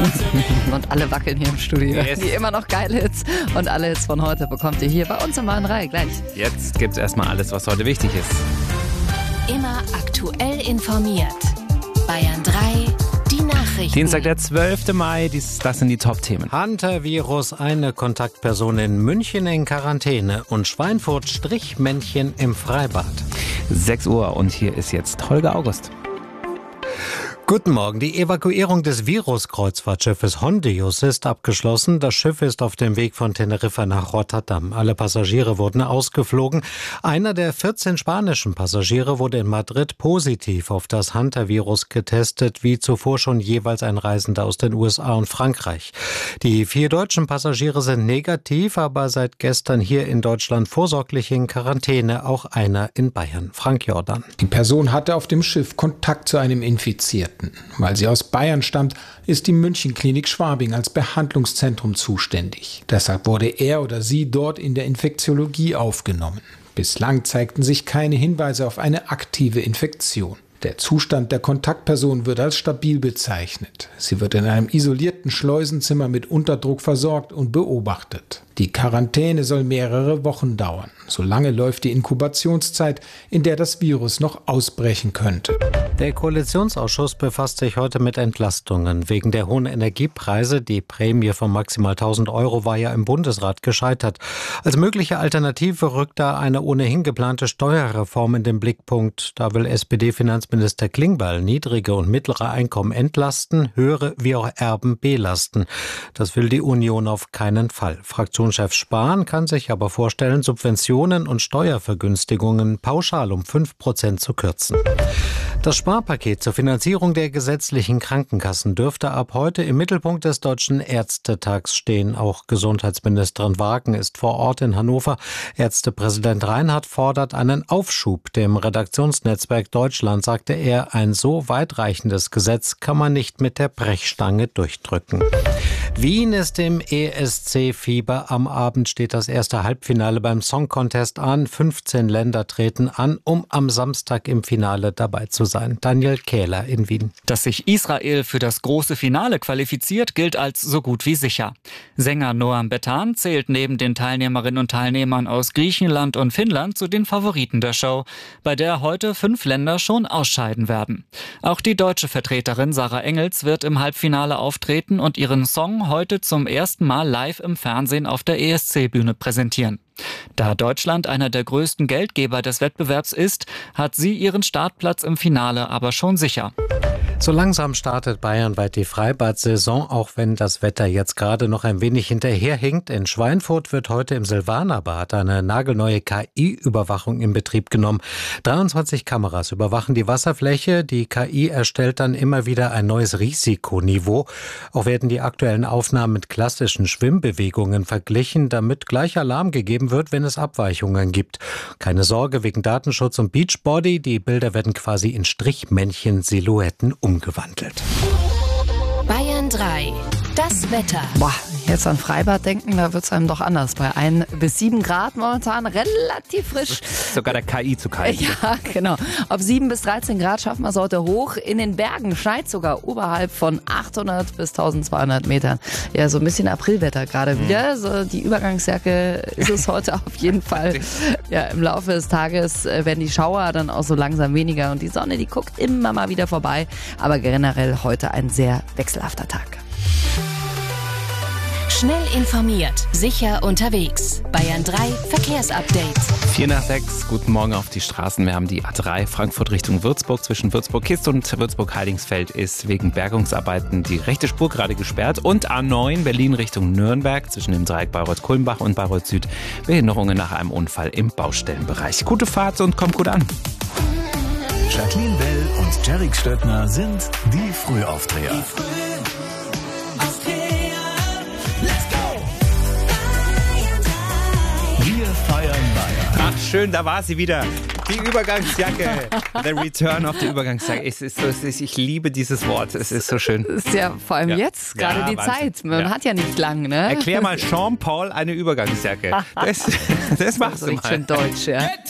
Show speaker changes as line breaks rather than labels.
Und alle wackeln hier im Studio.
Yes.
Die immer noch geile Hits. Und alle Hits von heute bekommt ihr hier bei uns im Wahrenrei gleich.
Jetzt gibt's erstmal alles, was heute wichtig ist.
Immer aktuell informiert. Bayern 3, die Nachrichten.
Dienstag, der 12. Mai, das sind die Top-Themen.
Hantavirus, eine Kontaktperson in München in Quarantäne und Schweinfurt Strichmännchen im Freibad.
6 Uhr und hier ist jetzt Holger August.
Guten Morgen. Die Evakuierung des Virus-Kreuzfahrtschiffes Hondius ist abgeschlossen. Das Schiff ist auf dem Weg von Teneriffa nach Rotterdam. Alle Passagiere wurden ausgeflogen. Einer der 14 spanischen Passagiere wurde in Madrid positiv auf das Hantavirus getestet, wie zuvor schon jeweils ein Reisender aus den USA und Frankreich. Die 4 deutschen Passagiere sind negativ, aber seit gestern hier in Deutschland vorsorglich in Quarantäne, auch einer in Bayern. Frank Jordan.
Die Person hatte auf dem Schiff Kontakt zu einem Infizierten. Weil sie aus Bayern stammt, ist die Münchenklinik Schwabing als Behandlungszentrum zuständig. Deshalb wurde er oder sie dort in der Infektiologie aufgenommen. Bislang zeigten sich keine Hinweise auf eine aktive Infektion. Der Zustand der Kontaktperson wird als stabil bezeichnet. Sie wird in einem isolierten Schleusenzimmer mit Unterdruck versorgt und beobachtet. Die Quarantäne soll mehrere Wochen dauern. Solange läuft die Inkubationszeit, in der das Virus noch ausbrechen könnte.
Der Koalitionsausschuss befasst sich heute mit Entlastungen. Wegen der hohen Energiepreise, die Prämie von maximal 1.000 € war ja im Bundesrat gescheitert. Als mögliche Alternative rückt da eine ohnehin geplante Steuerreform in den Blickpunkt. Da will SPD-Finanzminister Klingbeil niedrige und mittlere Einkommen entlasten, höhere wie auch Erben belasten. Das will die Union auf keinen Fall. Fraktionschef Spahn kann sich aber vorstellen, Subventionen und Steuervergünstigungen pauschal um 5% zu kürzen. Das Sparpaket zur Finanzierung der gesetzlichen Krankenkassen dürfte ab heute im Mittelpunkt des Deutschen Ärztetags stehen. Auch Gesundheitsministerin Wagen ist vor Ort in Hannover. Ärztepräsident Reinhardt fordert einen Aufschub. Dem Redaktionsnetzwerk Deutschland sagte er, ein so weitreichendes Gesetz kann man nicht mit der Brechstange durchdrücken. Wien ist im ESC-Fieber. Am Abend steht das erste Halbfinale beim Song Contest an. 15 Länder treten an, um am Samstag im Finale dabei zu sein. Daniel Kähler in Wien.
Dass sich Israel für das große Finale qualifiziert, gilt als so gut wie sicher. Sänger Noam Betan zählt neben den Teilnehmerinnen und Teilnehmern aus Griechenland und Finnland zu den Favoriten der Show, bei der heute 5 Länder schon ausscheiden werden. Auch die deutsche Vertreterin Sarah Engels wird im Halbfinale auftreten und ihren Song heute zum ersten Mal live im Fernsehen auf der ESC-Bühne präsentieren. Da Deutschland einer der größten Geldgeber des Wettbewerbs ist, hat sie ihren Startplatz im Finale aber schon sicher.
So langsam startet bayernweit die Freibad-Saison, auch wenn das Wetter jetzt gerade noch ein wenig hinterherhinkt. In Schweinfurt wird heute im Silvanerbad eine nagelneue KI-Überwachung in Betrieb genommen. 23 Kameras überwachen die Wasserfläche. Die KI erstellt dann immer wieder ein neues Risikoniveau. Auch werden die aktuellen Aufnahmen mit klassischen Schwimmbewegungen verglichen, damit gleich Alarm gegeben wird, wenn es Abweichungen gibt. Keine Sorge wegen Datenschutz und Beachbody. Die Bilder werden quasi in Strichmännchen-Silhouetten umgewandelt.
Bayern 3, das Wetter.
Boah, jetzt an Freibad denken, da wird es einem doch anders. Bei 1 bis 7 Grad momentan relativ frisch.
Sogar der KI zu kalt.
Ja, genau. Auf 7 bis 13 Grad schaffen wir es heute hoch. In den Bergen schneit sogar oberhalb von 800 bis 1200 Metern. Ja, so ein bisschen Aprilwetter gerade wieder. So die Übergangsjacke ist es heute auf jeden Fall. Ja, im Laufe des Tages werden die Schauer dann auch so langsam weniger und die Sonne, die guckt immer mal wieder vorbei. Aber generell heute ein sehr wechselhafter Tag.
Schnell informiert, sicher unterwegs. Bayern 3 Verkehrsupdate.
4:06, guten Morgen auf die Straßen. Wir haben die A3 Frankfurt Richtung Würzburg. Zwischen Würzburg-Kist und Würzburg-Heidingsfeld ist wegen Bergungsarbeiten die rechte Spur gerade gesperrt. Und A9 Berlin Richtung Nürnberg zwischen dem Dreieck Bayreuth-Kulmbach und Bayreuth-Süd. Behinderungen nach einem Unfall im Baustellenbereich. Gute Fahrt und kommt gut an.
Jacqueline Bell und Jarek Stöttner sind die Frühaufdreher. Wir feiern Bayern.
Ach schön, da war sie wieder. Die Übergangsjacke. The Return of the Übergangsjacke. Ich liebe dieses Wort. Es ist so schön.
Das ist ja vor allem jetzt gerade die
Wahnsinn.
Zeit. Man hat ja nicht lang, ne?
Erklär mal Jean-Paul eine Übergangsjacke. Das machst
so
du
richtig
mal.
schön deutsch, ja.